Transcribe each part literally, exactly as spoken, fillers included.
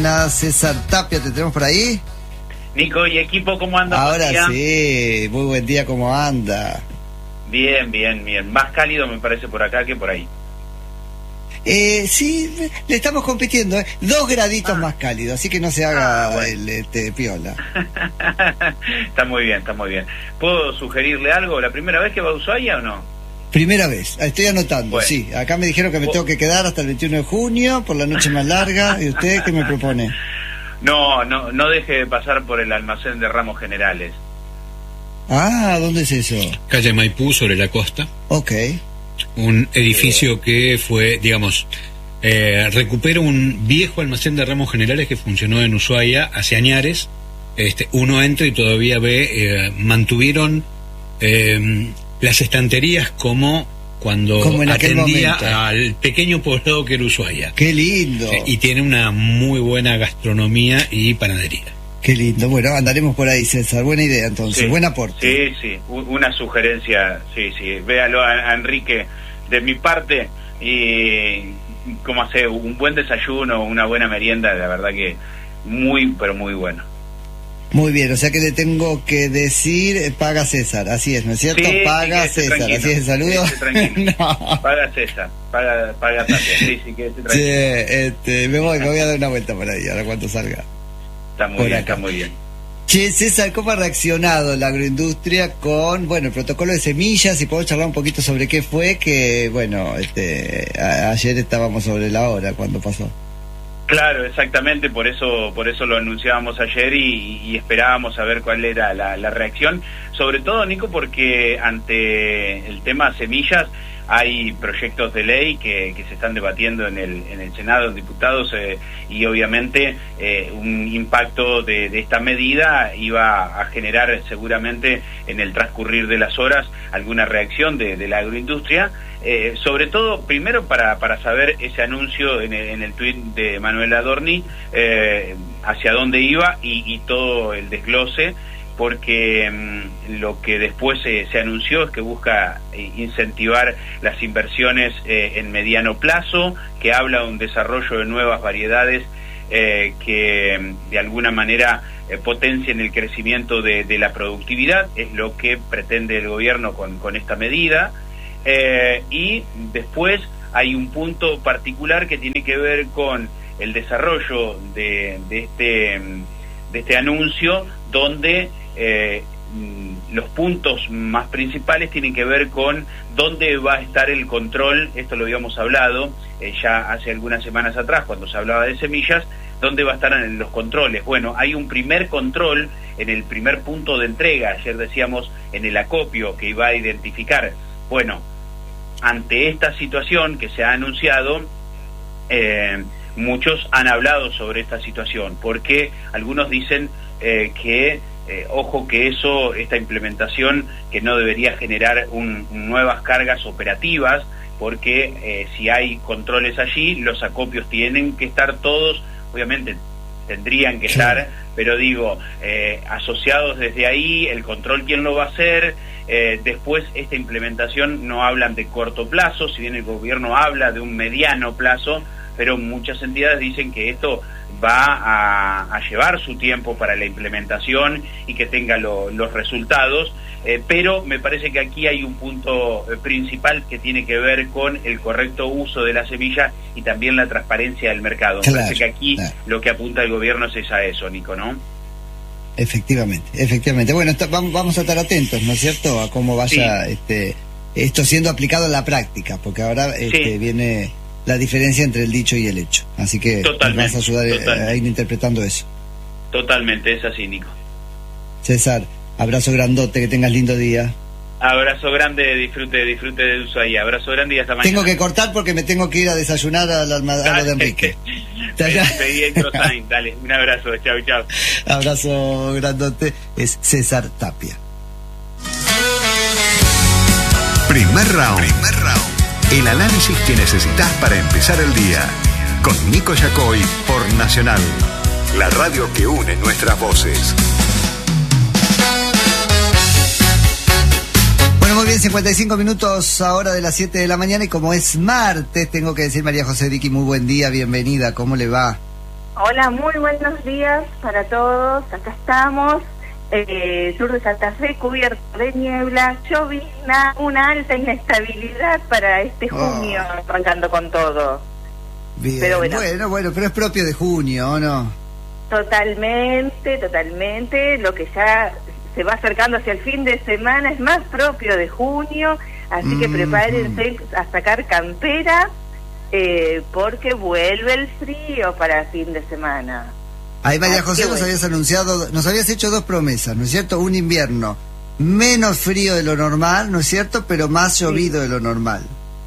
mañana. César Tapia, ¿te tenemos por ahí? Nico y equipo, ¿cómo anda? Ahora sí, muy buen día, ¿cómo anda? Bien, bien, bien. Más cálido me parece por acá que por ahí. Eh, sí, le estamos compitiendo, ¿eh? Dos graditos ah. más cálidos, así que no se haga ah, bueno. el este, piola. Está muy bien, está muy bien. ¿Puedo sugerirle algo? ¿La primera vez que va a Ushuaia o no? Primera vez, estoy anotando, bueno. sí. Acá me dijeron que me ¿Vos? tengo que quedar hasta el veintiuno de junio, por la noche más larga. ¿Y usted qué me propone? No, no, no deje de pasar por el almacén de Ramos Generales. Ah, ¿dónde es eso? Calle Maipú, sobre la costa. Ok. Un edificio que fue, digamos, eh, recupera un viejo almacén de Ramos Generales que funcionó en Ushuaia hace añares. Este, uno entra y todavía ve, eh, mantuvieron eh, las estanterías como cuando como atendía al pequeño poblado que era Ushuaia. ¡Qué lindo! Eh, y tiene una muy buena gastronomía y panadería. Qué lindo. Bueno, andaremos por ahí, César. Buena idea, entonces. Sí, buen aporte. Sí, sí. Una sugerencia, sí, sí. Véalo a, a Enrique de mi parte y como hace un buen desayuno, una buena merienda, la verdad que muy, pero muy bueno. Muy bien, o sea que le tengo que decir, eh, paga César, así es, ¿no es cierto? Sí, paga sí, César, tranquilo. así es el saludo. Sí, tranquilo. No. Paga César, paga, paga Tapia. Sí, sí, que sí, este, me voy, me voy a dar una vuelta por ahí, ahora cuando salga. Está muy por bien, acá. está muy bien. Che, César, ¿cómo ha reaccionado la agroindustria con, bueno, el protocolo de semillas? Y podemos charlar un poquito sobre qué fue, que, bueno, este, a, ayer estábamos sobre la hora cuando pasó. Claro, exactamente, por eso por eso lo anunciábamos ayer y, y esperábamos a ver cuál era la, la reacción, sobre todo, Nico, porque ante el tema semillas hay proyectos de ley que, que se están debatiendo en el, en el Senado de Diputados eh, y obviamente eh, un impacto de, de esta medida iba a generar seguramente en el transcurrir de las horas alguna reacción de, de la agroindustria. Eh, sobre todo, primero para, para saber ese anuncio en el, en el tuit de Manuel Adorni, eh, hacia dónde iba y, y todo el desglose, porque mmm, lo que después eh, se anunció es que busca eh, incentivar las inversiones eh, en mediano plazo, que habla de un desarrollo de nuevas variedades eh, que de alguna manera eh, potencien el crecimiento de, de la productividad, es lo que pretende el gobierno con, con esta medida. Eh, y después hay un punto particular que tiene que ver con el desarrollo de, de este de este anuncio, donde eh, los puntos más principales tienen que ver con dónde va a estar el control. Esto lo habíamos hablado eh, ya hace algunas semanas atrás cuando se hablaba de semillas, dónde va a estar en los controles. Bueno, hay un primer control en el primer punto de entrega, ayer decíamos en el acopio, que iba a identificar, bueno, ante esta situación que se ha anunciado, eh, muchos han hablado sobre esta situación, porque algunos dicen eh, que, eh, ojo que eso, esta implementación, que no debería generar un, nuevas cargas operativas, porque eh, si hay controles allí, los acopios tienen que estar todos, obviamente tendrían que estar, pero digo, eh, asociados desde ahí, el control, ¿quién lo va a hacer? Eh, después, esta implementación no hablan de corto plazo, si bien el gobierno habla de un mediano plazo, pero muchas entidades dicen que esto va a, a llevar su tiempo para la implementación y que tenga lo, los resultados, eh, pero me parece que aquí hay un punto eh, principal que tiene que ver con el correcto uso de la semilla y también la transparencia del mercado. Claro, me parece que aquí claro. Lo que apunta el gobierno es a eso, Nico, ¿no? Efectivamente, efectivamente. Bueno, está, vamos a estar atentos, ¿no es cierto?, a cómo vaya sí. este esto siendo aplicado en la práctica, porque ahora este, sí. viene la diferencia entre el dicho y el hecho. Así que nos vas a ayudar totalmente. a ir interpretando eso. Totalmente, es así, Nico. César, abrazo grandote, que tengas lindo día. Abrazo grande, disfrute, disfrute de Ushuaia. Abrazo grande y hasta mañana. Tengo que cortar porque me tengo que ir a desayunar al almacén de Enrique. Pedí el croissant, dale, un abrazo, chau, chau. Abrazo grandote, es César Tapia. Primer round. Primer round. El análisis que necesitas para empezar el día. Con Nico Yacoy por Nacional, la radio que une nuestras voces. Bueno, muy bien, cincuenta y cinco minutos ahora de las siete de la mañana, y como es martes, tengo que decir, María José Diqui, muy buen día, bienvenida, ¿cómo le va? Hola, muy buenos días para todos. Acá estamos, eh, sur de Santa Fe, cubierto de niebla, llovizna, una alta inestabilidad para este junio, oh. arrancando con todo. Bien, pero bueno. bueno, bueno, pero es propio de junio, ¿o no? Totalmente, totalmente. Lo que ya se va acercando hacia el fin de semana es más propio de junio, así mm, que prepárense mm. a sacar campera, eh, porque vuelve el frío para el fin de semana. Ahí, María José, nos bueno. habías anunciado, nos habías hecho dos promesas, ¿no es cierto? Un invierno menos frío de lo normal, ¿no es cierto? Pero más llovido sí. de lo normal.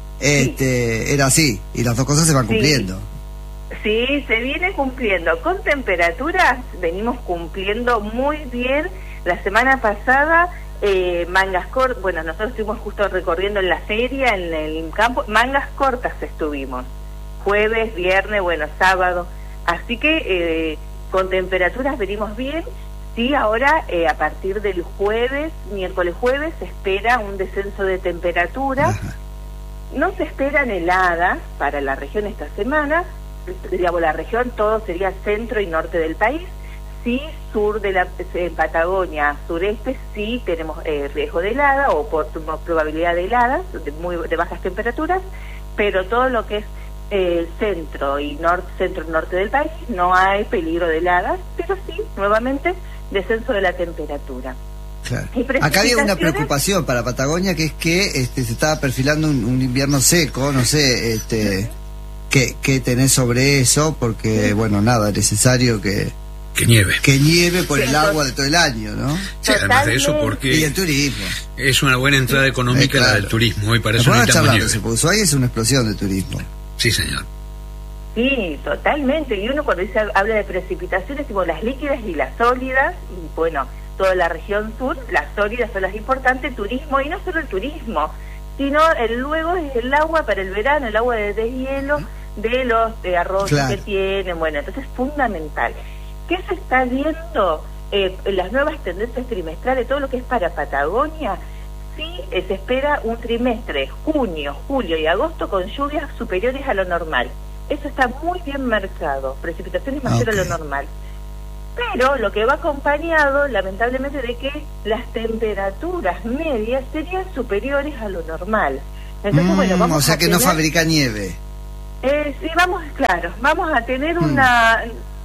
Este, sí. Era así, y las dos cosas se van cumpliendo. Sí. sí, se viene cumpliendo. Con temperaturas venimos cumpliendo muy bien. La semana pasada, eh, mangas cortas, bueno, nosotros estuvimos justo recorriendo en la feria, en el campo, mangas cortas estuvimos. Jueves, viernes, bueno, sábado. Así que eh, con temperaturas venimos bien. Sí, ahora eh, a partir del jueves, miércoles jueves, se espera un descenso de temperatura. Ajá. No se esperan heladas para la región esta semana, digamos la región, todo sería centro y norte del país. Sí, sur de la eh, Patagonia, sureste, sí tenemos eh, riesgo de helada o por, probabilidad de heladas, de, muy, de bajas temperaturas, pero todo lo que es eh, centro y norte, centro y norte del país no hay peligro de heladas, pero sí, nuevamente, descenso de la temperatura. Claro. Acá había una preocupación para Patagonia, que es que este, se estaba perfilando un, un invierno seco, no sé, este, ¿qué, qué tenés sobre eso? Porque, bueno, nada, es necesario que... Que nieve. Que nieve por el agua de todo el año, ¿no? Sí, además de eso, porque... Y el turismo. Es una buena entrada económica eh, claro. la del turismo, y para eso necesitamos nieve. Se puso ahí, es una explosión de turismo. Sí, señor. Sí, totalmente, y uno cuando dice, habla de precipitaciones, decimos las líquidas y las sólidas, y bueno... toda la región sur, las sólidas son las importantes, turismo, y no solo el turismo, sino el luego es el agua para el verano, el agua de deshielo de los de arroz claro. que tienen, bueno, entonces es fundamental. ¿Qué se está viendo eh, en las nuevas tendencias trimestrales, todo lo que es para Patagonia? Sí, eh, se espera un trimestre, junio, julio y agosto, con lluvias superiores a lo normal. Eso está muy bien marcado, precipitaciones mayores okay. a lo normal. Pero lo que va acompañado, lamentablemente, de que las temperaturas medias serían superiores a lo normal. Entonces, mm, bueno, vamos o sea a que tener, no fabrica nieve. Eh, sí, vamos, claro, vamos a tener mm. una...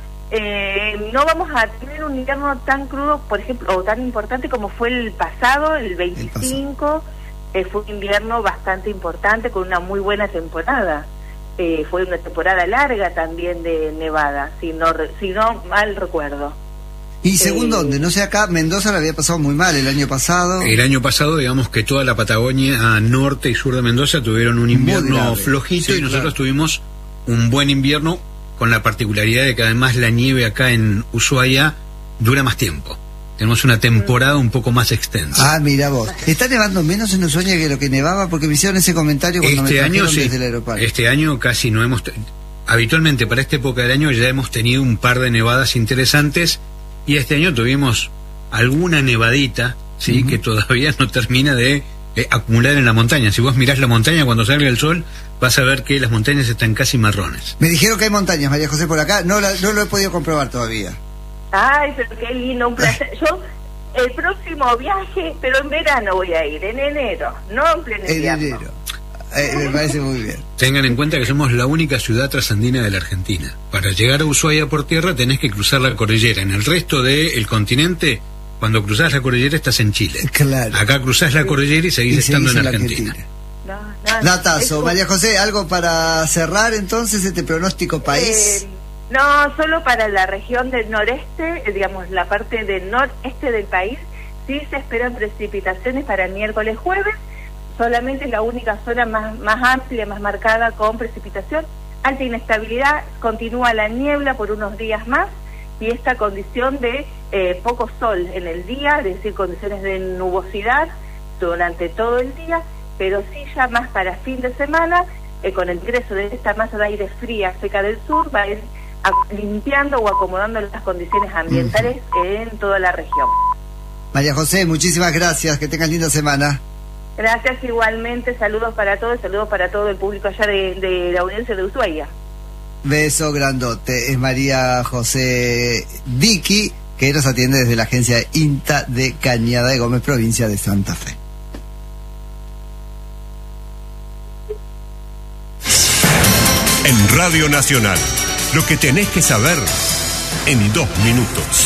Eh, no vamos a tener un invierno tan crudo, por ejemplo, o tan importante como fue el pasado, el veinticinco. El eh, fue un invierno bastante importante, con una muy buena temporada. Eh, fue una temporada larga también de nevada, si no, si no mal recuerdo. ¿Y según eh, dónde? No sé, acá Mendoza la había pasado muy mal el año pasado. El año pasado, digamos que toda la Patagonia, norte y sur de Mendoza, tuvieron un invierno flojito, sí, y nosotros claro. tuvimos un buen invierno, con la particularidad de que además la nieve acá en Ushuaia dura más tiempo. Tenemos una temporada un poco más extensa. Ah, mira vos. ¿Está nevando menos en Ushuaia que lo que nevaba? Porque me hicieron ese comentario cuando este me año, sí. desde el aeropuerto. Este año casi no hemos... Habitualmente para esta época del año ya hemos tenido un par de nevadas interesantes, y este año tuvimos alguna nevadita, sí, uh-huh. que todavía no termina de eh, acumular en la montaña. Si vos mirás la montaña cuando salga el sol, vas a ver que las montañas están casi marrones. Me dijeron que hay montañas, María José, por acá. No, la, no lo he podido comprobar todavía. Ay, pero qué lindo, un placer. Yo, el próximo viaje, pero en verano voy a ir, en enero, no en pleno invierno. En enero. Eh, me parece muy bien. Tengan en cuenta que somos la única ciudad trasandina de la Argentina. Para llegar a Ushuaia por tierra tenés que cruzar la cordillera. En el resto del continente, cuando cruzás la cordillera estás en Chile. Claro. Acá cruzás la cordillera y seguís, y estando seguís en, en Argentina. Argentina. No, no, Datazo. Es... María José, ¿algo para cerrar entonces este pronóstico país? Eh... No, solo para la región del noreste, digamos, la parte del noreste del país, sí se esperan precipitaciones para miércoles, jueves, solamente es la única zona más, más amplia, más marcada con precipitación. Alta inestabilidad, continúa la niebla por unos días más, y esta condición de eh, poco sol en el día, es decir, condiciones de nubosidad durante todo el día, pero sí ya más para fin de semana, eh, con el ingreso de esta masa de aire fría seca del sur, va a ir limpiando o acomodando las condiciones ambientales uh-huh. en toda la región. María José, muchísimas gracias, que tengas linda semana. Gracias igualmente, saludos para todos, saludos para todo el público allá de, de la audiencia de Ushuaia. Beso grandote. Es María José Diqui, que nos atiende desde la agencia INTA de Cañada de Gómez, provincia de Santa Fe. En Radio Nacional, lo que tenés que saber en dos minutos.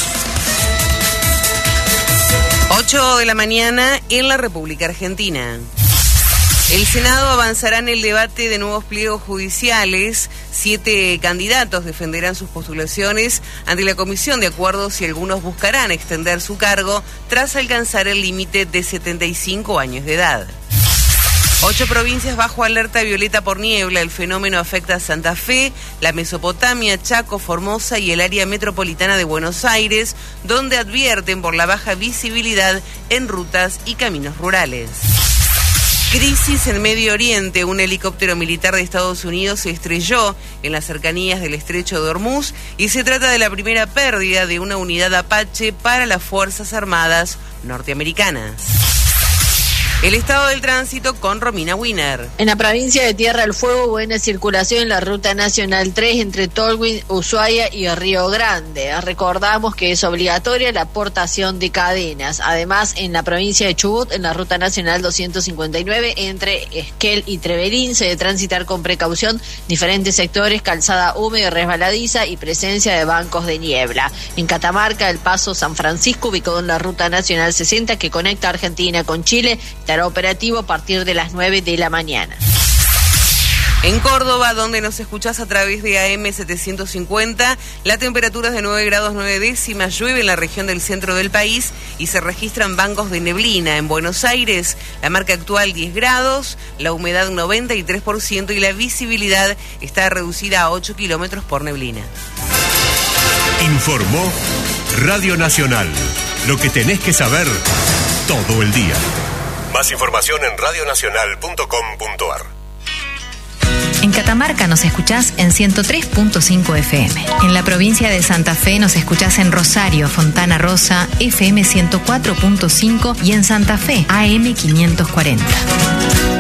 ocho de la mañana en la República Argentina. El Senado avanzará en el debate de nuevos pliegos judiciales. Siete candidatos defenderán sus postulaciones ante la Comisión de Acuerdos y algunos buscarán extender su cargo tras alcanzar el límite de setenta y cinco años de edad. Ocho provincias bajo alerta violeta por niebla. El fenómeno afecta a Santa Fe, la Mesopotamia, Chaco, Formosa y el área metropolitana de Buenos Aires, donde advierten por la baja visibilidad en rutas y caminos rurales. Crisis en Medio Oriente. Un helicóptero militar de Estados Unidos se estrelló en las cercanías del estrecho de Hormuz y se trata de la primera pérdida de una unidad Apache para las Fuerzas Armadas norteamericanas. El estado del tránsito con Romina Wiener. En la provincia de Tierra del Fuego, buena circulación en la Ruta Nacional tres entre Tolwyn, Ushuaia y Río Grande. Recordamos que es obligatoria la portación de cadenas. Además, en la provincia de Chubut, en la Ruta Nacional doscientos cincuenta y nueve entre Esquel y Trevelín, se debe transitar con precaución diferentes sectores, calzada húmeda y resbaladiza y presencia de bancos de niebla. En Catamarca, el paso San Francisco, ubicado en la Ruta Nacional sesenta que conecta Argentina con Chile, estará operativo a partir de las nueve de la mañana. En Córdoba, donde nos escuchás a través de A M setecientos cincuenta, la temperatura es de nueve grados nueve décimas, llueve en la región del centro del país y se registran bancos de neblina. En Buenos Aires, la marca actual diez grados, la humedad noventa y tres por ciento y la visibilidad está reducida a ocho kilómetros por neblina. Informó Radio Nacional, lo que tenés que saber todo el día. Más información en radio nacional punto com punto a r. En Catamarca nos escuchás en ciento tres punto cinco F M. En la provincia de Santa Fe nos escuchás en Rosario, Fontana Rosa, F M ciento cuatro punto cinco y en Santa Fe, A M quinientos cuarenta.